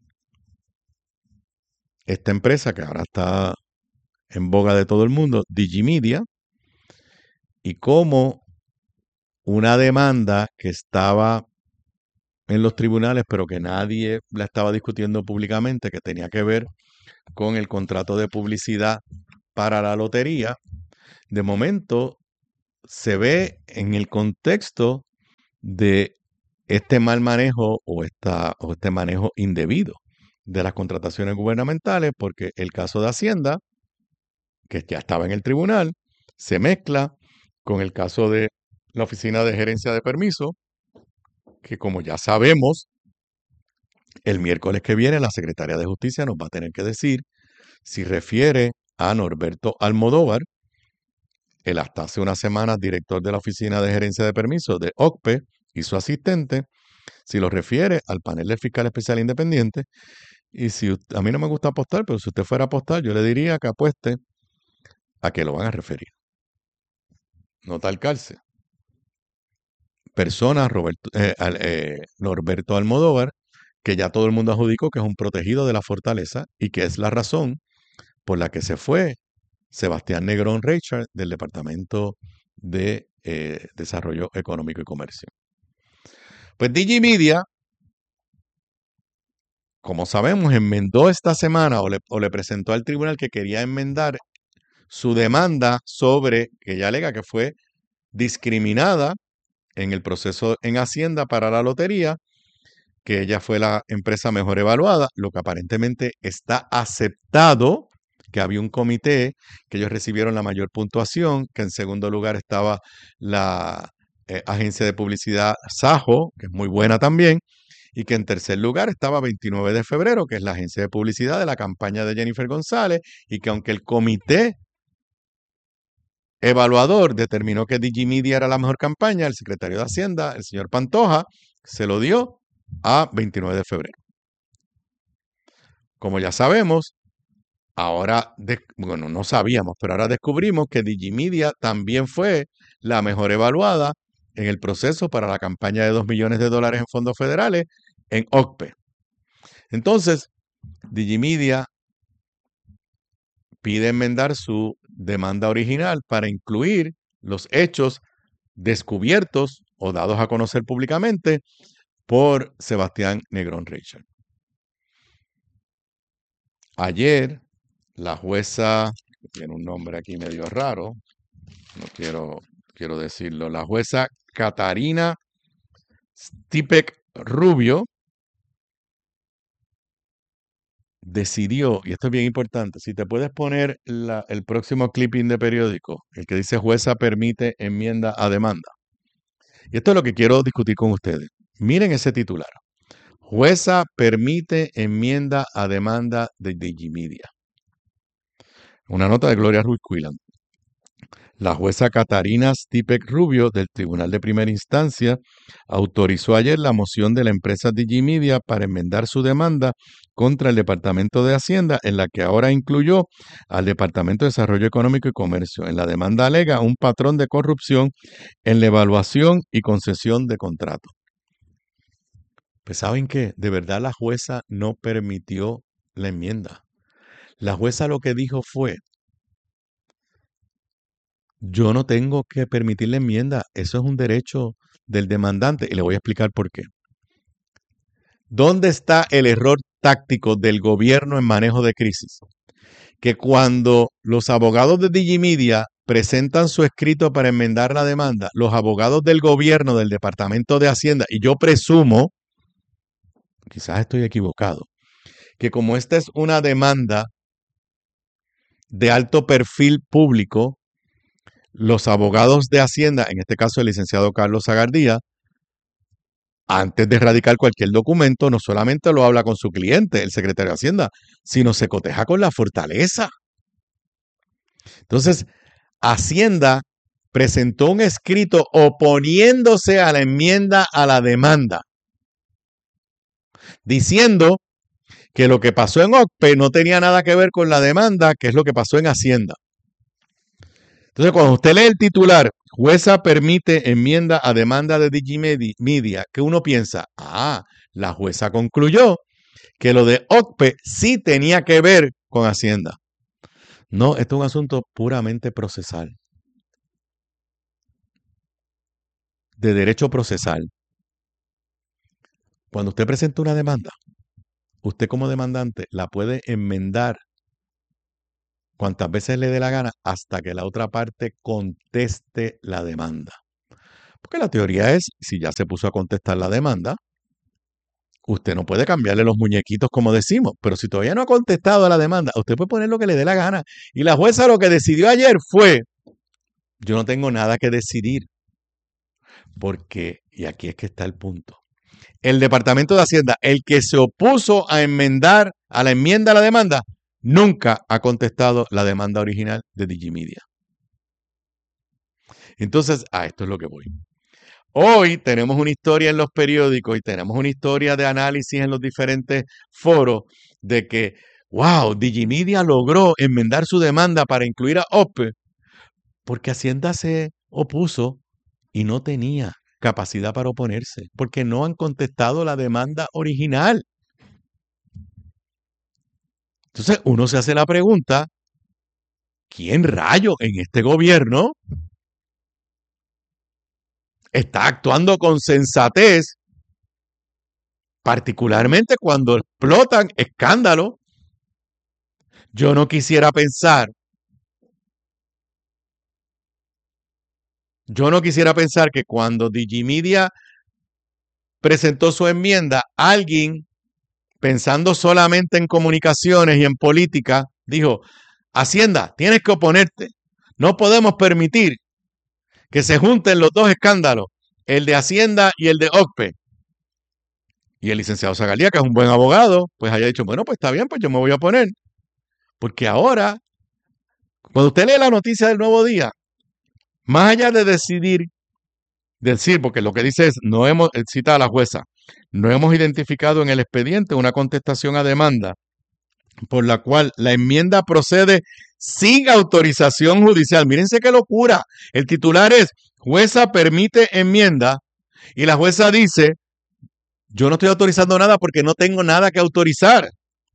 Speaker 1: esta empresa que ahora está en boga de todo el mundo, Digimedia, y cómo una demanda que estaba en los tribunales, pero que nadie la estaba discutiendo públicamente, que tenía que ver con el contrato de publicidad para la lotería, de momento se ve en el contexto de este mal manejo o, esta, o este manejo indebido de las contrataciones gubernamentales, porque el caso de Hacienda, que ya estaba en el tribunal, se mezcla con el caso de la Oficina de Gerencia de Permiso, que como ya sabemos, el miércoles que viene la Secretaría de Justicia nos va a tener que decir si refiere a Norberto Almodóvar, el hasta hace unas semanas director de la Oficina de Gerencia de Permiso de O C P E y su asistente, si lo refiere al panel del fiscal especial independiente. Y si a mí no me gusta apostar, pero si usted fuera a apostar, yo le diría que apueste a que lo van a referir. No tal calce. Persona Roberto, eh, eh, Norberto Almodóvar, que ya todo el mundo adjudicó que es un protegido de la fortaleza y que es la razón por la que se fue Sebastián Negrón Reichard del Departamento de eh, Desarrollo Económico y Comercio. Pues Digimedia, como sabemos, enmendó esta semana o le, o le presentó al tribunal que quería enmendar su demanda sobre, que ella alega que fue discriminada en el proceso en Hacienda para la lotería, que ella fue la empresa mejor evaluada, lo que aparentemente está aceptado, que había un comité, que ellos recibieron la mayor puntuación, que en segundo lugar estaba la eh, agencia de publicidad Sajo, que es muy buena también, y que en tercer lugar estaba veintinueve de febrero, que es la agencia de publicidad de la campaña de Jennifer González, y que aunque el comité evaluador determinó que Digimedia era la mejor campaña, el secretario de Hacienda, el señor Pantoja, se lo dio a veintinueve de febrero. Como ya sabemos, ahora, de, bueno, no sabíamos, pero ahora descubrimos que Digimedia también fue la mejor evaluada en el proceso para la campaña de dos millones de dólares en fondos federales en O C P E. Entonces, Digimedia pide enmendar su demanda original para incluir los hechos descubiertos o dados a conocer públicamente por Sebastián Negrón Reichard. Ayer, la jueza, tiene un nombre aquí medio raro, no quiero, quiero decirlo, la jueza Catarina Stipek Rubio decidió, y esto es bien importante, si te puedes poner la, el próximo clipping de periódico, el que dice jueza permite enmienda a demanda. Y esto es lo que quiero discutir con ustedes. Miren ese titular. Jueza permite enmienda a demanda de Digimedia. Una nota de Gloria Ruiz Quilan. La jueza Catarina Stipek Rubio del Tribunal de Primera Instancia autorizó ayer la moción de la empresa Digimedia para enmendar su demanda contra el Departamento de Hacienda, en la que ahora incluyó al Departamento de Desarrollo Económico y Comercio. En la demanda alega un patrón de corrupción en la evaluación y concesión de contratos. Pues ¿saben qué? De verdad la jueza no permitió la enmienda. La jueza lo que dijo fue: yo no tengo que permitir la enmienda, eso es un derecho del demandante, y le voy a explicar por qué. ¿Dónde está el error táctico del gobierno en manejo de crisis? Que cuando los abogados de Digimedia presentan su escrito para enmendar la demanda, los abogados del gobierno del Departamento de Hacienda, y yo presumo, quizás estoy equivocado, que como esta es una demanda de alto perfil público, los abogados de Hacienda, en este caso el licenciado Carlos Zagardía, antes de radicar cualquier documento, no solamente lo habla con su cliente, el secretario de Hacienda, sino se coteja con la fortaleza. Entonces, Hacienda presentó un escrito oponiéndose a la enmienda a la demanda. diciendo que lo que pasó en O C P E no tenía nada que ver con la demanda, que es lo que pasó en Hacienda. Entonces, cuando usted lee el titular, jueza permite enmienda a demanda de Digimedia, que uno piensa, ah, la jueza concluyó que lo de O C P E sí tenía que ver con Hacienda. No, esto es un asunto puramente procesal, de derecho procesal. Cuando usted presenta una demanda, usted como demandante la puede enmendar cuantas veces le dé la gana hasta que la otra parte conteste la demanda. Porque la teoría es, si ya se puso a contestar la demanda, usted no puede cambiarle los muñequitos como decimos, pero si todavía no ha contestado a la demanda, usted puede poner lo que le dé la gana. Y la jueza lo que decidió ayer fue, yo no tengo nada que decidir, porque, y aquí es que está el punto, el Departamento de Hacienda, el que se opuso a enmendar, a la enmienda a la demanda, nunca ha contestado la demanda original de Digimedia. Entonces, a esto es lo que voy. Hoy tenemos una historia en los periódicos y tenemos una historia de análisis en los diferentes foros de que, wow, Digimedia logró enmendar su demanda para incluir a O C P E porque Hacienda se opuso y no tenía capacidad para oponerse, porque no han contestado la demanda original. Entonces uno se hace la pregunta, ¿quién rayo en este gobierno está actuando con sensatez, particularmente cuando explotan escándalos? Yo no quisiera pensar, yo no quisiera pensar que cuando Digimedia presentó su enmienda, alguien, pensando solamente en comunicaciones y en política, dijo, Hacienda, tienes que oponerte. No podemos permitir que se junten los dos escándalos, el de Hacienda y el de O C P E. Y el licenciado Zagalía, que es un buen abogado, pues haya dicho, bueno, pues está bien, pues yo me voy a oponer. Porque ahora, cuando usted lee la noticia del Nuevo Día, más allá de decidir, decir, porque lo que dice es, no hemos, cita a la jueza, no hemos identificado en el expediente una contestación a demanda por la cual la enmienda procede sin autorización judicial. Mírense qué locura. El titular es, jueza permite enmienda, y la jueza dice, yo no estoy autorizando nada porque no tengo nada que autorizar.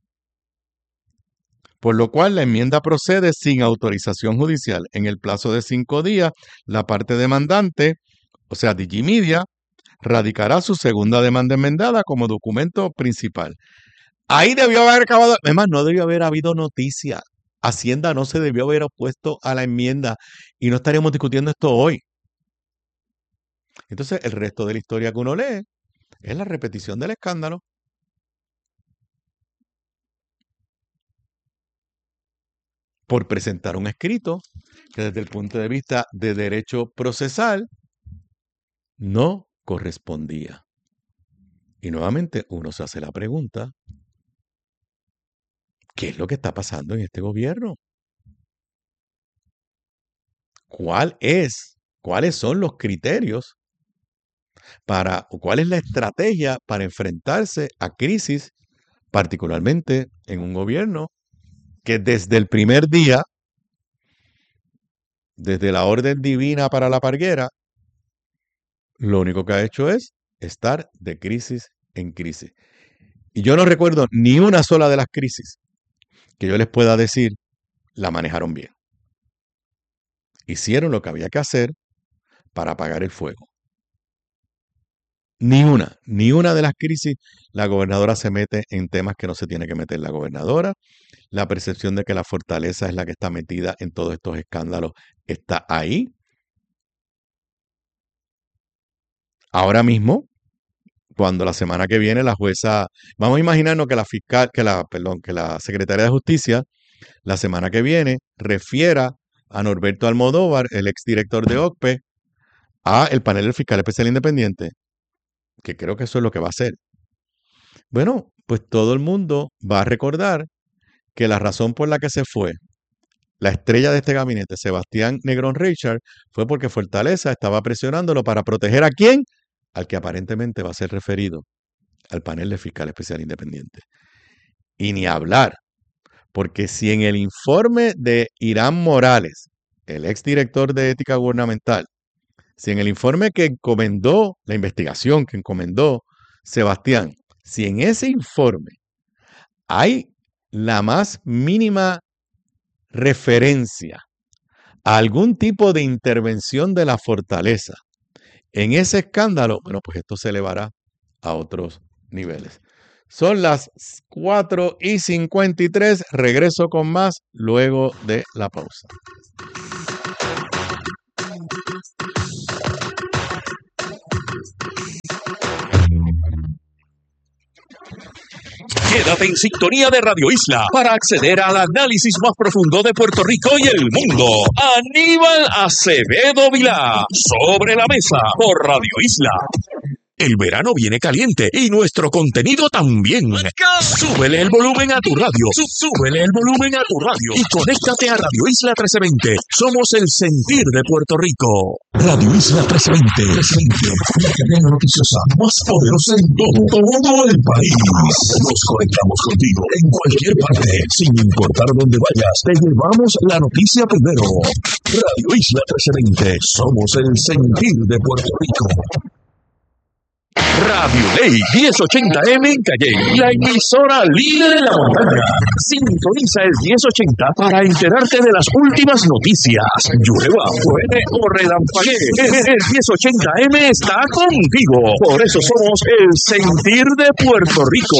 Speaker 1: Por lo cual la enmienda procede sin autorización judicial. En el plazo de cinco días, la parte demandante, o sea, Digimedia, radicará su segunda demanda enmendada como documento principal. Ahí debió haber acabado, además no debió haber habido noticia. Hacienda no se debió haber opuesto a la enmienda y no estaríamos discutiendo esto hoy. Entonces, el resto de la historia que uno lee es la repetición del escándalo. Por presentar un escrito que desde el punto de vista de derecho procesal no correspondía. Y nuevamente uno se hace la pregunta, ¿qué es lo que está pasando en este gobierno? ¿Cuál es, cuáles son los criterios para, o cuál es la estrategia para enfrentarse a crisis, particularmente en un gobierno que desde el primer día, desde la orden divina para la parguera, lo único que ha hecho es estar de crisis en crisis? Y yo no recuerdo ni una sola de las crisis que yo les pueda decir la manejaron bien. Hicieron lo que había que hacer para apagar el fuego. Ni una, ni una de las crisis la gobernadora se mete en temas que no se tiene que meter la gobernadora. La percepción de que la fortaleza es la que está metida en todos estos escándalos está ahí. Ahora mismo, cuando la semana que viene la jueza, vamos a imaginarnos que la fiscal, que la, perdón, que la secretaria de Justicia, la semana que viene, refiera a Norberto Almodóvar, el exdirector de O C P E, a el panel del fiscal especial independiente, que creo que eso es lo que va a hacer. Bueno, pues todo el mundo va a recordar que la razón por la que se fue la estrella de este gabinete, Sebastián Negrón Richard, fue porque Fortaleza estaba presionándolo para proteger ¿a quién? Al que aparentemente va a ser referido al panel de fiscal especial independiente. Y ni hablar, porque si en el informe de Irán Morales, el exdirector de ética gubernamental, si en el informe que encomendó, la investigación que encomendó Sebastián, si en ese informe hay la más mínima referencia a algún tipo de intervención de la fortaleza en ese escándalo, bueno, pues esto se elevará a otros niveles. Son las cuatro y cincuenta y tres. Regreso con más luego de la pausa.
Speaker 2: Quédate en sintonía de Radio Isla para acceder al análisis más profundo de Puerto Rico y el mundo. Aníbal Acevedo Vilá, sobre la mesa por Radio Isla. El verano viene caliente y nuestro contenido también. Súbele el volumen a tu radio. Súbele el volumen a tu radio. Y conéctate a Radio Isla trece veinte. Somos el sentir de Puerto Rico. Radio Isla trece veinte. La cadena noticiosa más poderosa en todo, todo el país. Nos conectamos contigo en cualquier parte. Sin importar dónde vayas, te llevamos la noticia primero. Radio Isla trece veinte. Somos el sentir de Puerto Rico. Radio Ley diez ochenta M en Calley, la emisora líder en la montaña. Sintoniza el diez ochenta para enterarte de las últimas noticias. Llueva, truene o relampaguee, el diez ochenta M está contigo. Por eso somos el sentir de Puerto Rico.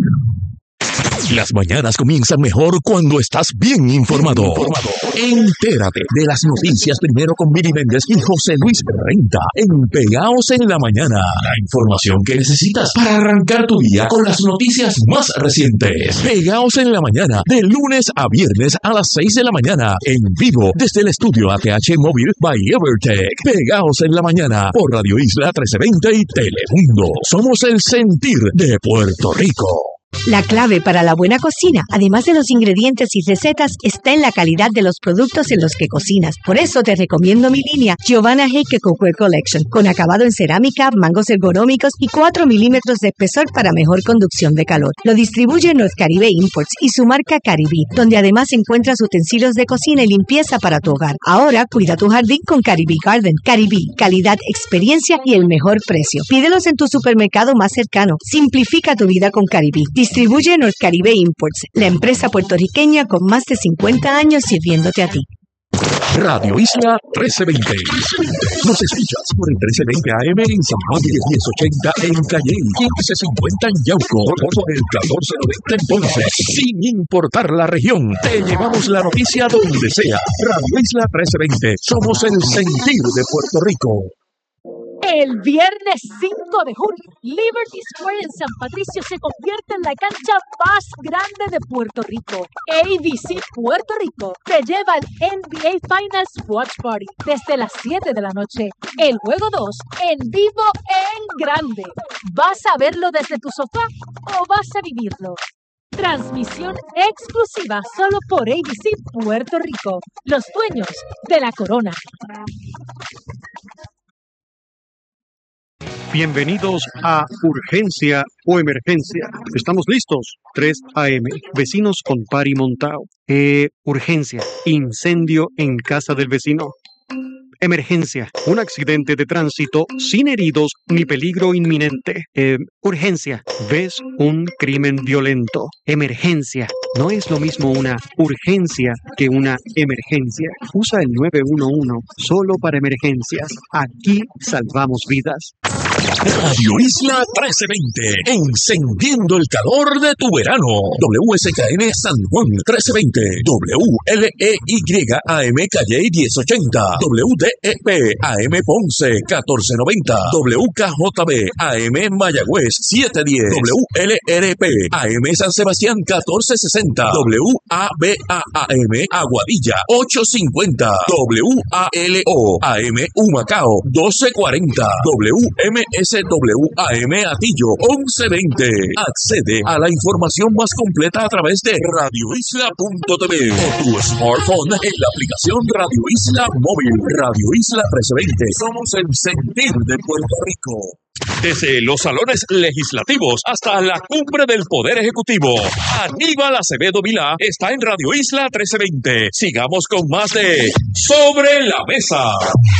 Speaker 2: Las mañanas comienzan mejor cuando estás bien informado. informado. Entérate de las noticias primero con Miri Méndez y José Luis Renta en Pegaos en la Mañana. La información que necesitas para arrancar tu día con las noticias más recientes. Pegaos en la Mañana, de lunes a viernes a las seis de la mañana, en vivo desde el estudio A T H Móvil by Evertech. Pegaos en la Mañana por Radio Isla trece veinte y Telemundo. Somos el sentir de Puerto Rico.
Speaker 11: La clave para la buena cocina, además de los ingredientes y recetas, está en la calidad de los productos en los que cocinas. Por eso te recomiendo mi línea Giovanna Heike Cookware Collection, con acabado en cerámica, mangos ergonómicos y cuatro milímetros de espesor para mejor conducción de calor. Lo distribuye North Caribe Imports y su marca Caribí, donde además encuentras utensilios de cocina y limpieza para tu hogar. Ahora cuida tu jardín con Caribí Garden. Caribí, calidad, experiencia y el mejor precio. Pídelos en tu supermercado más cercano. Simplifica tu vida con Caribí. Distribuye North Caribe Imports, la empresa puertorriqueña con más de cincuenta años sirviéndote a ti.
Speaker 2: Radio Isla trece veinte. Nos escuchas por el trece veinte A M en San Juan y el diez ochenta en Calley, quince cincuenta en Yauco, por el catorce noventa en Ponce. Sin importar la región, te llevamos la noticia donde sea. Radio Isla trece veinte. Somos el sentir de Puerto Rico.
Speaker 12: El viernes cinco de junio, Liberty Square en San Patricio se convierte en la cancha más grande de Puerto Rico. A B C Puerto Rico te lleva al N B A Finals Watch Party desde las siete de la noche. El juego dos en vivo en grande. ¿Vas a verlo desde tu sofá o vas a vivirlo? Transmisión exclusiva solo por A B C Puerto Rico, los dueños de la corona.
Speaker 13: Bienvenidos a Urgencia o Emergencia. Estamos listos. tres A M. Vecinos con pari montao. Eh, urgencia. Incendio en casa del vecino. Emergencia. Un accidente de tránsito sin heridos ni peligro inminente. Eh, urgencia. ¿Ves un crimen violento? Emergencia. No es lo mismo una urgencia que una emergencia. Usa el nueve uno uno solo para emergencias. Aquí salvamos vidas.
Speaker 2: Radio Isla trece veinte, encendiendo el calor de tu verano. W S K N San Juan trece veinte, W L E Y A M Calley diez ochenta, W D E P A M Ponce catorce noventa, W K J B A M Mayagüez siete diez, W L R P A M San Sebastián catorce sesenta, W A B A A M Aguadilla ocho cincuenta, W A L O A M Humacao doce cuarenta, W M S W A M Atillo once veinte. Accede a la información más completa a través de radio isla punto t v o tu smartphone en la aplicación Radio Isla Móvil. Radio Isla trece veinte. Somos el sentir de Puerto Rico. Desde los salones legislativos hasta la cumbre del Poder Ejecutivo, Aníbal Acevedo Vilá está en Radio Isla trece veinte. Sigamos con más de Sobre la Mesa.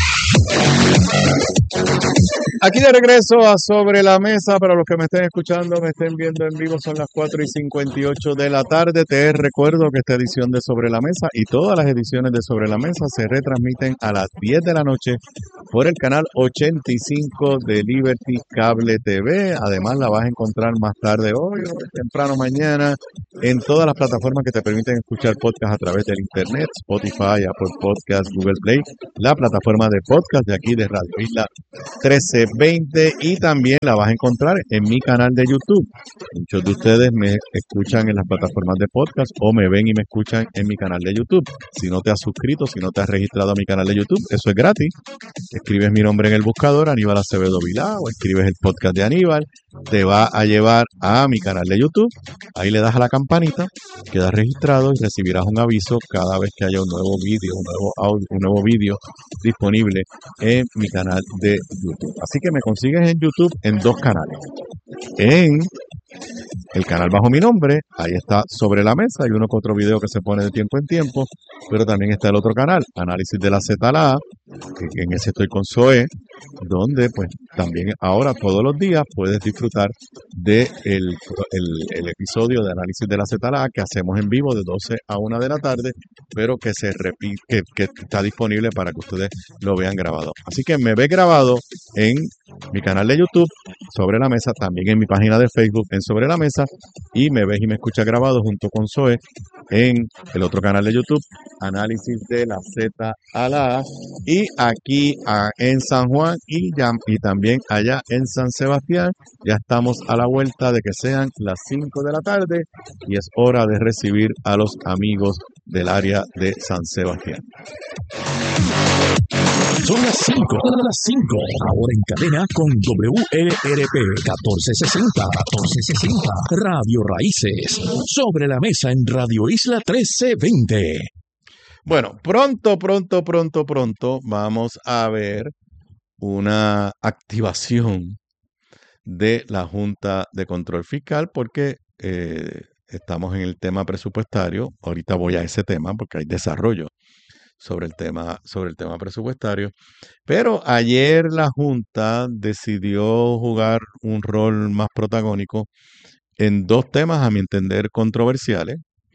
Speaker 1: Aquí de regreso a Sobre la Mesa. Para los que me estén escuchando, me estén viendo en vivo, son las cuatro y cincuenta y ocho de la tarde. Te recuerdo que esta edición de Sobre la Mesa y todas las ediciones de Sobre la Mesa se retransmiten a las diez de la noche por el canal ochenta y cinco de Liberty Cable T V. Además, la vas a encontrar más tarde hoy o temprano mañana en todas las plataformas que te permiten escuchar podcast a través del internet: Spotify, Apple Podcasts, Google Play, la plataforma de podcast de aquí de Radio Isla trece veinte, y también la vas a encontrar en mi canal de YouTube. Muchos de ustedes me escuchan en las plataformas de podcast o me ven y me escuchan en mi canal de YouTube. Si no te has suscrito, si no te has registrado a mi canal de YouTube, eso es gratis. Escribes mi nombre en el buscador, Aníbal Acevedo Vilá, o escribes el podcast de Aníbal, te va a llevar a mi canal de YouTube. Ahí le das a la campanita, quedas registrado y recibirás un aviso cada vez que haya un nuevo vídeo, un nuevo audio, un nuevo vídeo disponible en mi canal de YouTube. Así que me consigues en YouTube en dos canales. En el canal bajo mi nombre, ahí está Sobre la Mesa, hay uno que otro video que se pone de tiempo en tiempo, pero también está el otro canal, Análisis de la Z a la A, que en ese estoy con Zoe, donde pues también ahora todos los días puedes disfrutar de el, el, el episodio de Análisis de la Z a la A que hacemos en vivo de doce a una de la tarde, pero que se repite, que, que está disponible para que ustedes lo vean grabado. Así que me ve grabado en mi canal de YouTube, Sobre la Mesa, también en mi página de Facebook, en Sobre la Mesa, y me ves y me escuchas grabado junto con Zoe en el otro canal de YouTube, Análisis de la Z a la A, y aquí a, en San Juan y, ya, y también allá en San Sebastián. Ya estamos a la vuelta de que sean las cinco de la tarde y es hora de recibir a los amigos del área de San Sebastián.
Speaker 2: Son las cinco, las cinco. Ahora en cadena con W L R P catorce sesenta, catorce sesenta. Radio Raíces. Sobre la Mesa en Radio Isla trece veinte.
Speaker 1: Bueno, pronto, pronto, pronto, pronto vamos a ver una activación de la Junta de Control Fiscal porque eh, estamos en el tema presupuestario. Ahorita voy a ese tema porque hay desarrollo sobre el tema, sobre el tema presupuestario. Pero ayer la Junta decidió jugar un rol más protagónico en dos temas, a mi entender, controversiales,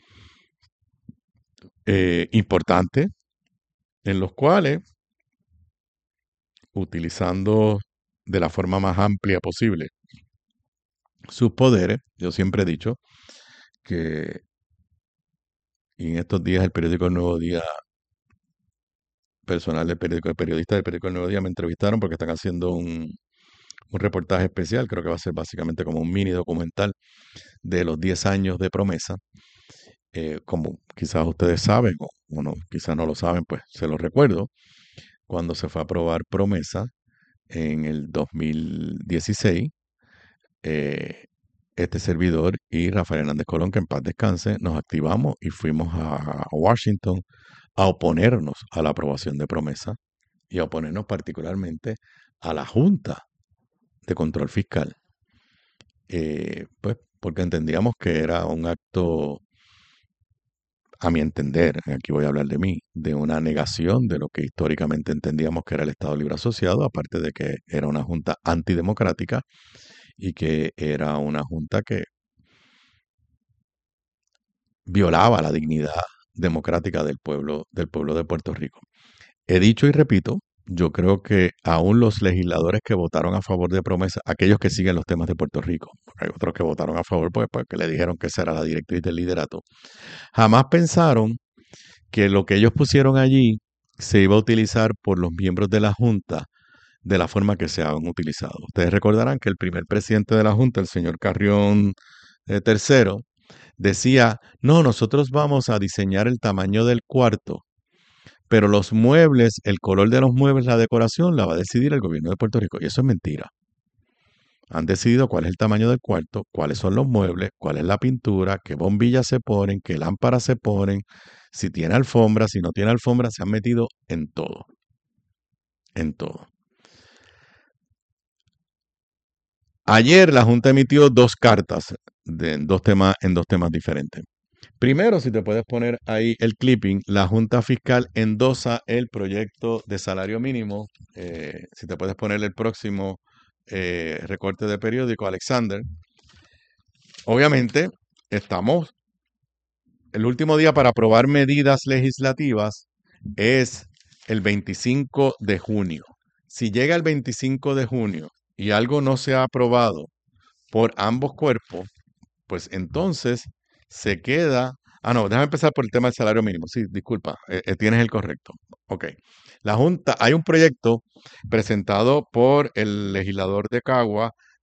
Speaker 1: eh, importantes, en los cuales, utilizando de la forma más amplia posible sus poderes, yo siempre he dicho que y en estos días el periódico El Nuevo Día, personal del periódico, el periodista del periódico El Nuevo Día me entrevistaron porque están haciendo un, un reportaje especial, creo que va a ser básicamente como un mini documental de los diez años de Promesa. Eh, como quizás ustedes saben, o, o no, quizás no lo saben, pues se los recuerdo. Cuando se fue a aprobar Promesa en el dos mil dieciséis, eh, este servidor y Rafael Hernández Colón, que en paz descanse, nos activamos y fuimos a Washington a oponernos a la aprobación de Promesa y a oponernos particularmente a la Junta de Control Fiscal, eh, pues porque entendíamos que era un acto, a mi entender, aquí voy a hablar de mí, de una negación de lo que históricamente entendíamos que era el Estado Libre Asociado, aparte de que era una junta antidemocrática y que era una junta que violaba la dignidad democrática del pueblo, del pueblo de Puerto Rico. He dicho y repito, yo creo que aún los legisladores que votaron a favor de Promesa, aquellos que siguen los temas de Puerto Rico, porque hay otros que votaron a favor pues, porque le dijeron que esa era la directriz del liderato, jamás pensaron que lo que ellos pusieron allí se iba a utilizar por los miembros de la Junta de la forma que se han utilizado. Ustedes recordarán que el primer presidente de la Junta, el señor Carrión eh, tercero, decía, no, nosotros vamos a diseñar el tamaño del cuarto, pero los muebles, el color de los muebles, la decoración, la va a decidir el gobierno de Puerto Rico. Y eso es mentira. Han decidido cuál es el tamaño del cuarto, cuáles son los muebles, cuál es la pintura, qué bombillas se ponen, qué lámparas se ponen, si tiene alfombra, si no tiene alfombra, se han metido en todo. En todo. Ayer la Junta emitió dos cartas de, en, dos temas, en dos temas diferentes. Primero, si te puedes poner ahí el clipping, la Junta Fiscal endosa el proyecto de salario mínimo. Eh, si te puedes poner el próximo eh, recorte de periódico, Alexander. Obviamente, estamos, el último día para aprobar medidas legislativas es el veinticinco de junio. Si llega el veinticinco de junio y algo no se ha aprobado por ambos cuerpos, pues entonces se queda... Ah, no, déjame empezar por el tema del salario mínimo. Sí, disculpa, eh, eh, tienes el correcto. Ok. La Junta, hay un proyecto presentado por el legislador de Cagua,